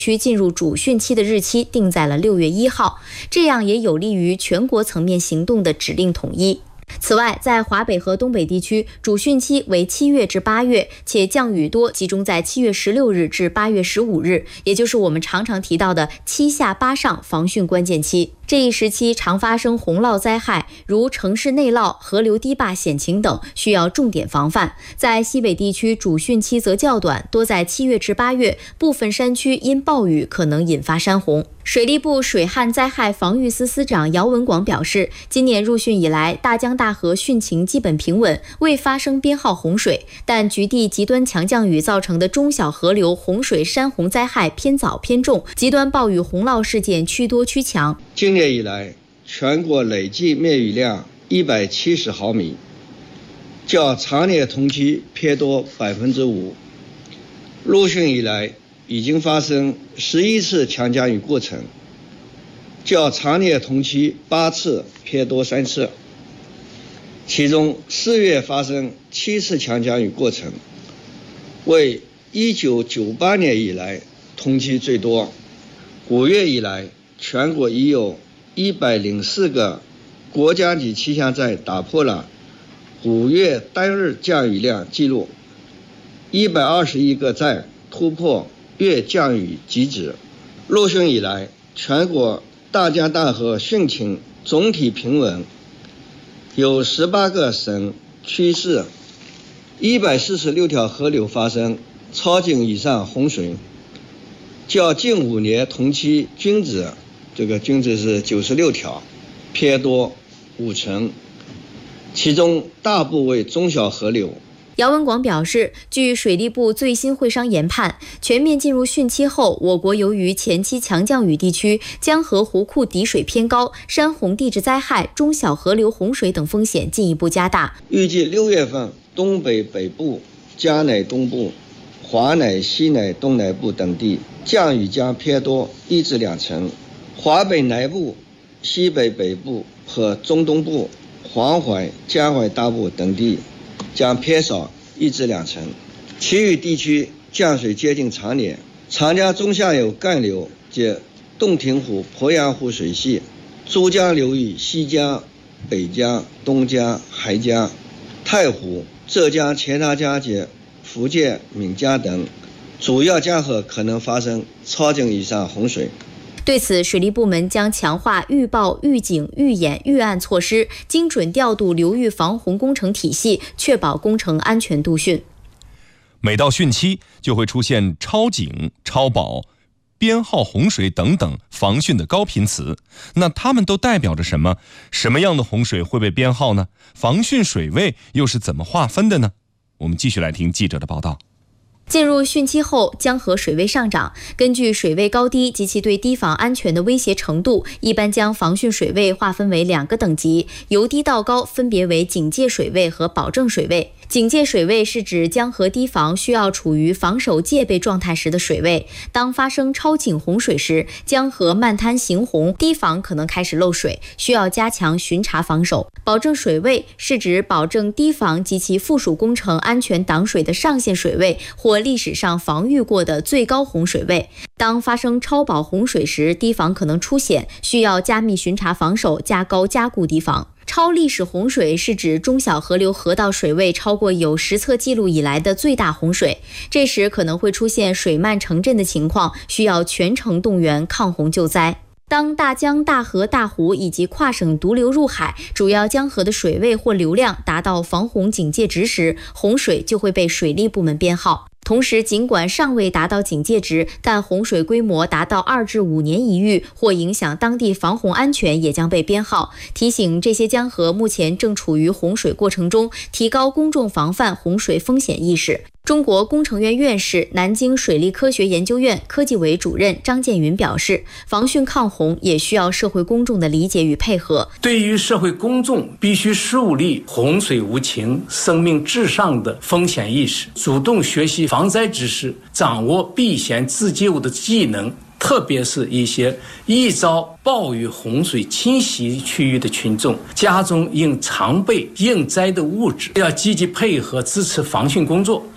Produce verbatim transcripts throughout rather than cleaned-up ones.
区进入主汛期的日期定在了六月一号，这样也有利于全国层面行动的指令统一。此外，在华北和东北地区，主汛期为七月至八月，且降雨多集中在七月十六日至八月十五日，也就是我们常常提到的七下八上防汛关键期。这一时期常发生洪涝灾害，如城市内涝、河流堤坝险情等，需要重点防范。在西北地区，主汛期则较短，多在七月至八月，部分山区因暴雨可能引发山洪。水利部水旱灾害防御司司长姚文广表示，今年入汛以来，大江大河汛情基本平稳，未发生编号洪水，但局地极端强降雨造成的中小河流洪水山洪灾害偏早偏重，极端暴雨洪涝事件趋多趋强。 今年以来，全国累计灭雨量一百七十毫米，较常年同期偏多百分之五。入汛以来，已经发生十一次强降雨过程，较常年同期八次偏多三次。其中四月发生七次强降雨过程，为一九九八年以来同期最多。五月以来，全国已有一百零四个国家级气象站打破了五月单日降雨量记录，一百二十一个站突破月降雨极值。入汛以来，全国大江大河汛情总体平稳，有十八个省区市一百四十六条河流发生超警以上洪水，较近五年同期均值，这个均值是九十六条，偏多五成，其中大部为中小河流。 姚文广表示，据水利部最新会商研判，全面进入汛期后，我国由于前期强降雨地区江河湖库底水偏高，山洪地质灾害、中小河流洪水等风险进一步加大。 预计六月份，东北北部、江南东部、华南西南东南部等地降雨将偏多一至两成，华北南部、西北北部和中东部、黄淮、江淮大部等地将偏少一至两成，其余地区降水接近常年。长江中下游干流及洞庭湖、鄱阳湖水系、珠江流域西江、北江、东江、海江、太湖、浙江钱塘江及福建闽江等主要江河可能发生超警以上洪水。 对此，水利部门将强化预报、预警、预演、预案措施，精准调度流域防洪工程体系，确保工程安全度汛。 每到汛期，就会出现超警、超保、编号洪水等等防汛的高频词。那它们都代表着什么？什么样的洪水会被编号呢？防汛水位又是怎么划分的呢？我们继续来听记者的报道。 进入汛期后，江河水位上涨，根据水位高低及其对堤防安全的威胁程度，一般将防汛水位划分为两个等级，由低到高分别为警戒水位和保证水位。警戒水位是指江河堤防需要处于防守戒备状态时的水位，当发生超警洪水时，江河漫滩行洪，堤防可能开始漏水，需要加强巡查防守。保证水位是指保证堤防及其附属工程安全挡水的上限水位或历史上防御过的最高洪水位。当发生超保洪水时，堤防可能出险，需要加密巡查防守，加高加固堤防。超历史洪水是指中小河流河道水位超过有实测记录以来的最大洪水，这时可能会出现水漫城镇的情况，需要全城动员抗洪救灾。当大江、大河、大湖以及跨省独流入海，主要江河的水位或流量达到防洪警戒值时，洪水就会被水利部门编号。同时，尽管尚未达到警戒值，但洪水规模达到二至五年一遇或影响当地防洪安全也将被编号，提醒这些江河目前正处于洪水过程中，提高公众防范洪水风险意识。中国工程院院士、南京水利科学研究院科技委主任张建云表示，防汛抗洪也需要社会公众的理解与配合。 对于社会公众，必须树立洪水无情、生命至上的风险意识，主动学习防灾知识，掌握避险自救的技能，特别是一些易遭暴雨洪水侵袭区域的群众，家中应常备应灾的物质，要积极配合支持防汛工作，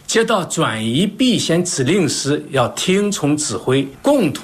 接到转移避险指令时要听从指挥，共同